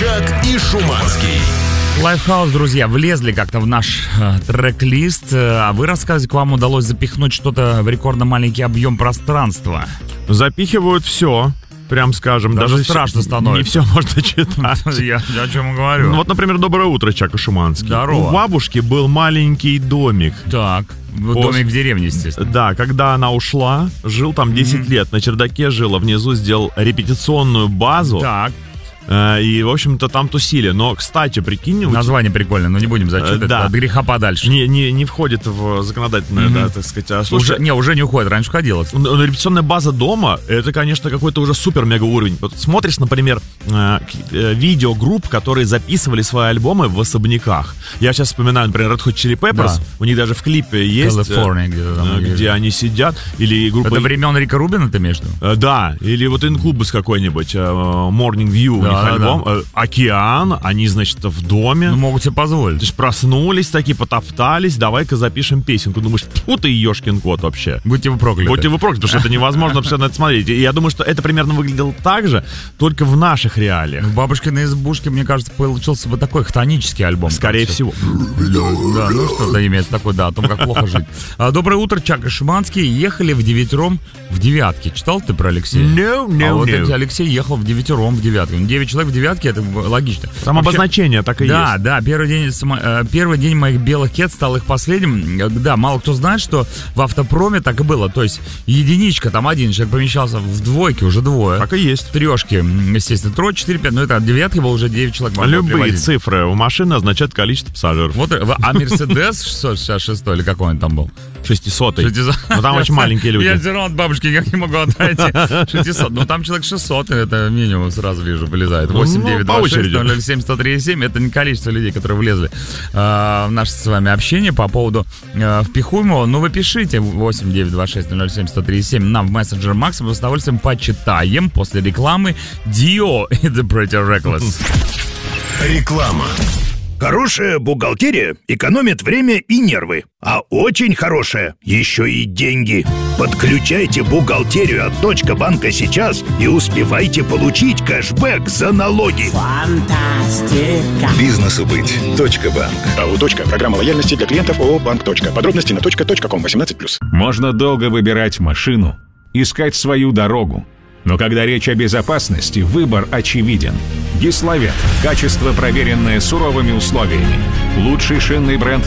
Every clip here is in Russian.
Собчак и Шуманский. Лайфхаус, друзья, влезли как-то в наш трек-лист. А вы рассказываете, как вам удалось запихнуть что-то в рекордно маленький объем пространства? Запихивают все. Прям скажем, даже страшно становится. Не все можно читать. Я о чем и говорю. Ну, вот, например, доброе утро, Чак и Шуманский. Здорово. У бабушки был маленький домик. Так, домик в деревне, естественно. Да, когда она ушла, жил там 10 лет. На чердаке жил, а внизу сделал репетиционную базу. Так. И, в общем-то, там тусили. Но, кстати, прикинь... Название прикольное, но не будем зачитывать. Да. От греха подальше. Не входит в законодательное, да, так сказать. Слушай, уже не уходит, раньше ходила. Репетиционная база дома, это, конечно, какой-то уже супер-мега уровень. Вот смотришь, например, видеогрупп, которые записывали свои альбомы в особняках. Я сейчас вспоминаю, например, Red Hot Chili Peppers. Да. У них даже в клипе есть, где-то там, где они сидят. Или группа... Это времен Рика Рубина ты между? Да, или вот Incubus какой-нибудь, Morning View. Альбом, океан, они, значит, в доме. Ну, могут себе позволить. То есть проснулись такие, потоптались, давай-ка запишем песенку. Думаешь, фу ты, ешкин кот вообще. Будьте вы прокляты. Будьте вы прокляты, потому что это невозможно вообще на это смотреть. И я думаю, что это примерно выглядело так же, только в наших реалиях. В «Бабушкиной избушке», мне кажется, получился бы такой хтонический альбом. Скорее всего. Да, ну что-то имеет такое, да, о том, как плохо жить. Доброе утро, Чак и Шуманский. Ехали вдевятером в девятке. Читал ты про Алексея? No. Алексей ехал вдевятером в девятке. 9 человек в девятке, это логично. Там вообще, обозначение так и есть. Да, первый день моих белых кет стал их последним. Да, мало кто знает, что в автопроме так и было. То есть единичка, там один человек помещался, в двойке уже двое. Так и есть. В трешке, естественно, трое, 4, 5. Ну это от девятки было уже 9 человек. Любые цифры у машины означают количество пассажиров. Вот, а Мерседес 666 или какой он там был? 600-й. Но там очень маленькие люди. Я все равно от бабушки как не могу отойти. 600. Ну там человек 600, это минимум, сразу вижу, вылезает. 8-9-2-6-0-7-103-7. Это не количество людей, которые влезли в наше с вами общение по поводу впихуемого. Ну вы пишите 8-9-2-6-0-7-103-7 нам в мессенджер Макс. Мы с удовольствием почитаем после рекламы Dio и The Pretty Reckless. Реклама. Хорошая бухгалтерия экономит время и нервы, а очень хорошая еще и деньги. Подключайте бухгалтерию от Точка.банка сейчас и успевайте получить кэшбэк за налоги. Фантастика. Бизнесу быть. Точка.банк. АО «Точка». Программа лояльности для клиентов ООО «Банк. Точка». Подробности на точка.ком 18+. Можно долго выбирать машину, искать свою дорогу. Но когда речь о безопасности, выбор очевиден. Гисловет. Качество, проверенное суровыми условиями. Лучший шинный бренд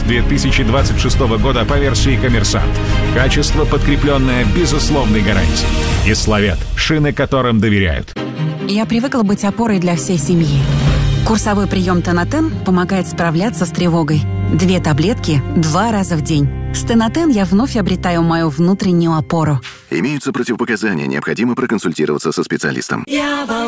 2026 года по версии «Коммерсант». Качество, подкрепленное безусловной гарантией. Гисловет. Шины, которым доверяют. Я привыкла быть опорой для всей семьи. Курсовой прием Тонатен помогает справляться с тревогой. 2 таблетки 2 раза в день. С Тонатен я вновь обретаю мою внутреннюю опору. Имеются противопоказания, необходимо проконсультироваться со специалистом.